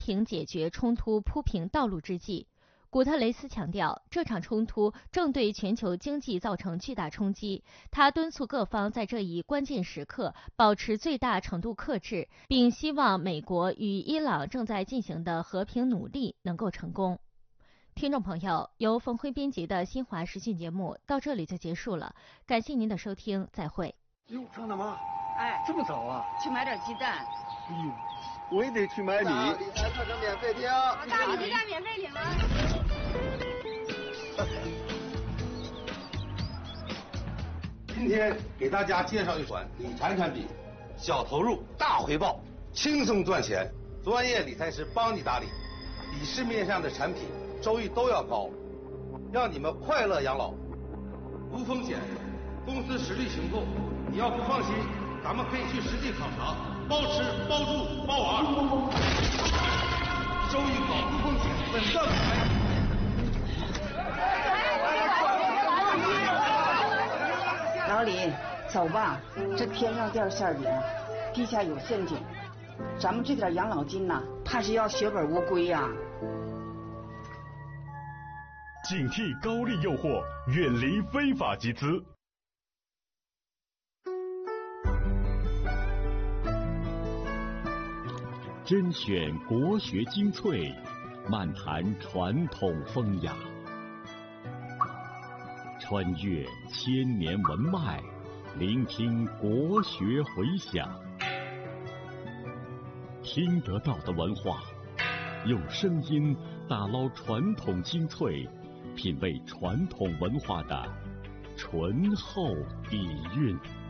平解决冲突铺平道路之际，古特雷斯强调，这场冲突正对全球经济造成巨大冲击。他敦促各方在这一关键时刻保持最大程度克制，并希望美国与伊朗正在进行的和平努力能够成功。听众朋友，由冯辉编辑的新华时讯节目到这里就结束了，感谢您的收听，再会。 哟，张大妈， 哎， 这么早啊？ 去买点鸡蛋。 哎呦，我也得去买米。 理财课程免费听， 大米鸡蛋免费领了。 今天给大家介绍一款理财产品，小投入大回报，轻松赚钱，专业理财师帮你打理，比市面上的产品收益都要高，让你们快乐养老，无风险，公司实力行动。你要不放心，咱们可以去实地考察，包吃包住包玩，收益高，无风险，稳赚不赔。 老李，走吧，这天上掉馅饼，地下有陷阱，咱们这点养老金呐，怕是要血本无归呀。 警惕高利诱惑，远离非法集资。甄选国学精粹，漫谈传统风雅，穿越千年文脉，聆听国学回响。听得到的文化，用声音打捞传统精粹，品味传统文化的醇厚底蕴。